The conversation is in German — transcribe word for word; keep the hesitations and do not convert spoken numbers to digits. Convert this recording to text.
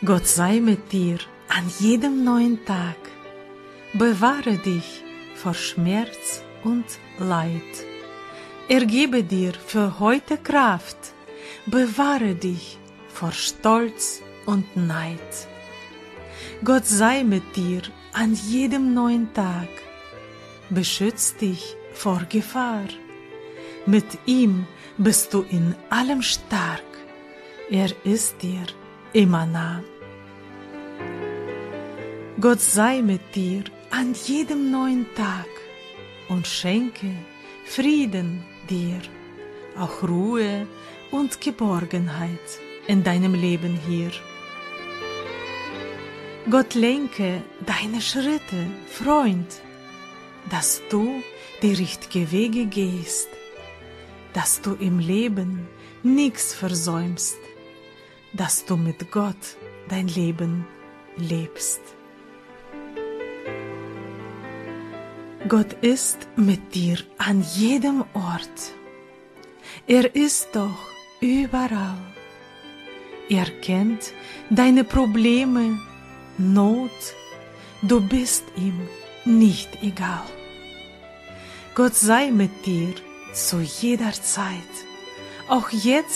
Gott sei mit dir an jedem neuen Tag. Bewahre dich vor Schmerz und Leid. Er gebe dir für heute Kraft. Bewahre dich vor Stolz und Neid. Gott sei mit dir an jedem neuen Tag. Beschütz dich vor Gefahr. Mit ihm bist du in allem stark. Er ist dir immer nah. Gott sei mit dir an jedem neuen Tag und schenke Frieden dir, auch Ruhe und Geborgenheit in deinem Leben hier. Gott lenke deine Schritte, Freund, dass du die richtigen Wege gehst, dass du im Leben nichts versäumst, dass du mit Gott dein Leben lebst. Gott ist mit dir an jedem Ort. Er ist doch überall. Er kennt deine Probleme, Not. Du bist ihm nicht egal. Gott sei mit dir zu jeder Zeit, auch jetzt